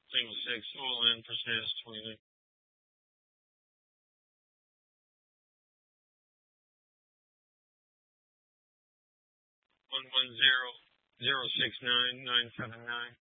Single six, all in for SAS 29. 110069 979.